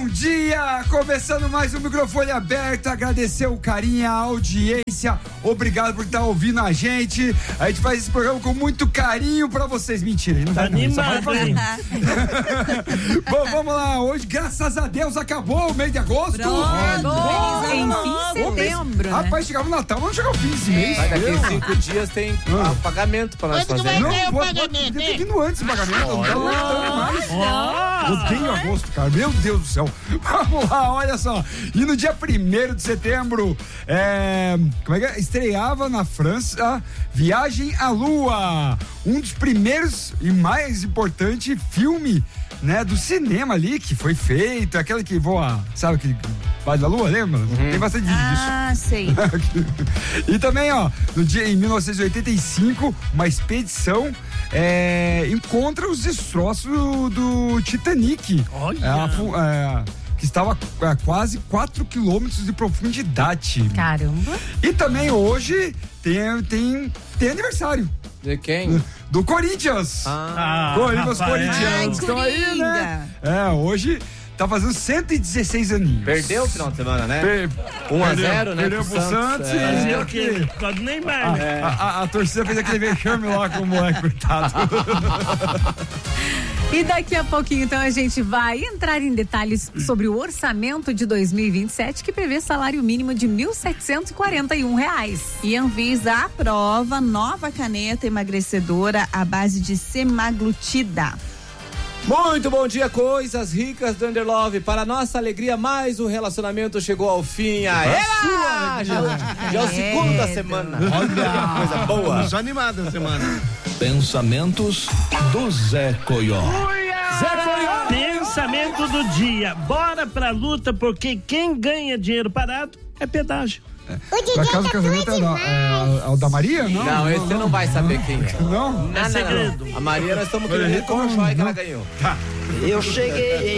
dia! Começando mais um microfone aberto, agradecer o carinho, a audiência, obrigado por estar ouvindo a gente. A gente faz esse programa com muito carinho pra vocês. Mentira, não vai animado, hein? Bom, vamos lá, hoje, graças a Deus, acabou o mês de agosto. Em fim de setembro, Rapaz, chegava o Natal, vamos chegar ao fim desse mês. Daqui a 5 dias tem pagamento pra nós fazer. Não, pode ter vindo antes o pagamento. Odeio agosto, cara. Meu Deus do céu. Vamos lá, olha só. E no dia 1º de setembro, estreava na França Viagem à Lua. Um dos primeiros e mais importante filme, né, do cinema ali, que foi feito. Aquela que voa, sabe, que vai da Lua, lembra? Tem bastante disso. Ah, sei. E também, ó, no dia, em 1985, uma expedição encontra os destroços do Titanic. Olha! Que estava a quase 4 quilômetros de profundidade. Caramba. E também hoje tem aniversário. De quem? Do Corinthians. Os corintianos estão aí, né? Hoje tá fazendo 116 aninhos. Perdeu o final de semana, né? 1-0, né? Perdeu pro Santos. Fazer o quê? Por causa do Neymar, né? A torcida fez aquele vexame lá com o moleque, coitado. E daqui a pouquinho, então, a gente vai entrar em detalhes sobre o orçamento de 2027, que prevê salário mínimo de R$ 1.741. E Anvisa aprova nova caneta emagrecedora à base de semaglutida. Muito bom dia, coisas ricas do Underlove. Para nossa alegria, mais um relacionamento chegou ao fim. Já é o segundo da semana. Olha, coisa boa. Estamos animados a semana. Pensamentos do Zé Coió. Pensamento do dia. Bora pra luta, porque quem ganha dinheiro parado é pedágio. Por acaso o casamento é o da Maria? Não, esse você não vai saber quem é. Não? É segredo. A Maria, nós estamos querendo ver como o joia que ela ganhou. Eu cheguei